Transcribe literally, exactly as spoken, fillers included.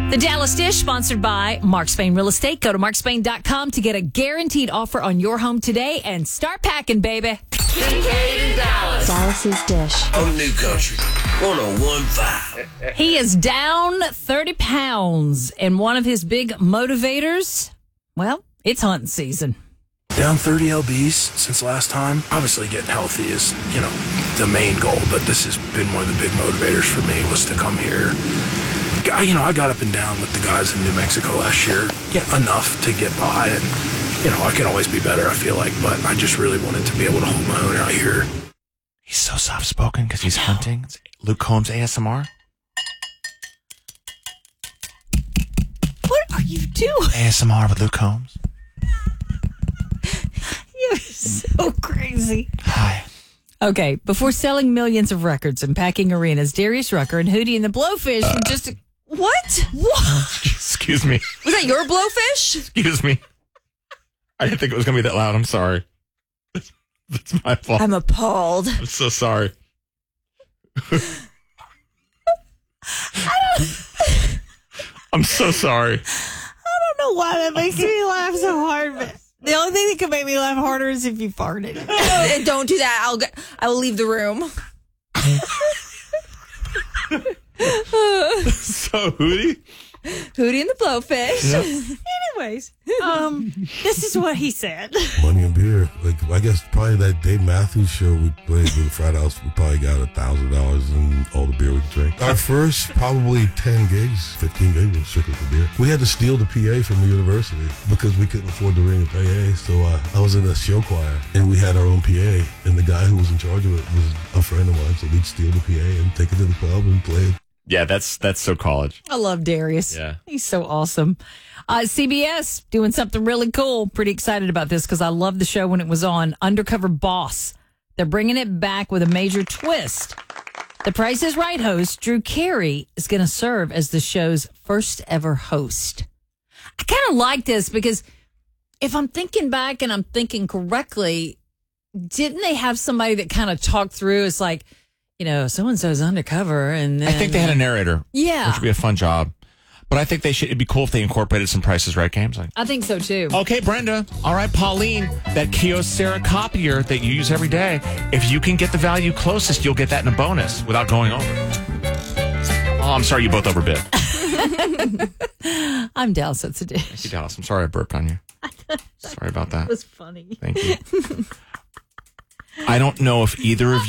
The Dallas Dish, sponsored by Mark Spain Real Estate. Go to mark spain dot com to get a guaranteed offer on your home today and start packing, baby. Kincaid in Dallas. Dallas's Dish. On New Country one oh one point five. He is down thirty pounds, and one of his big motivators, well, it's hunting season. Down thirty L Bs since last time. Obviously getting healthy is, you know, the main goal, but this has been one of the big motivators for me was to come here. I, you know, I got up and down with the guys in New Mexico last year, yeah, enough to get by, and, you know, I can always be better, I feel like, but I just really wanted to be able to hold my own out here. He's so soft-spoken because he's hunting. It's Luke Combs A S M R. What are you doing? A S M R with Luke Combs. You're so crazy. Hi. Okay, before selling millions of records and packing arenas, Darius Rucker and Hootie and the Blowfish were just... A- What? What? Excuse me. Was that your blowfish? Excuse me. I didn't think it was going to be that loud. I'm sorry. That's, that's my fault. I'm appalled. I'm so sorry. I'm so sorry. I don't know why that makes me laugh so hard, but the only thing that can make me laugh harder is if you farted. Don't do that. I'll get, I will leave the room. So, Hootie? Hootie and the Blowfish. Yep. Anyways, um, this is what he said. Money and beer. Like, I guess probably that Dave Matthews show we played with the frat house, we probably got a thousand dollars in all the beer we could drink. Our first probably ten gigs, fifteen gigs was strictly for beer. We had to steal the P A from the university because we couldn't afford to ring a P A. So uh, I was in a show choir and we had our own P A. And the guy who was in charge of it was a friend of mine. So we'd steal the P A and take it to the club and play it. Yeah, that's that's so college. I love Darius. Yeah. He's so awesome. Uh, C B S doing something really cool. Pretty excited about this because I loved the show when it was on. Undercover Boss. They're bringing it back with a major twist. The Price is Right host, Drew Carey, is going to serve as the show's first ever host. I kind of like this because if I'm thinking back and I'm thinking correctly, didn't they have somebody that kind of talked through? It's like, you know, so-and-so's undercover. And then, I think they had a narrator. Yeah. Which would be a fun job. But I think they should. It'd be cool if they incorporated some Price is Right games. Like, I think so, too. okay, Brenda. All right, Pauline. That Kyocera copier that you use every day. If you can get the value closest, you'll get that in a bonus without going over. Oh, I'm sorry you both overbid. I'm Dallas. That's a dish. Thank you, Dallas. I'm sorry I burped on you. Sorry about that. It was funny. Thank you. I don't know if either of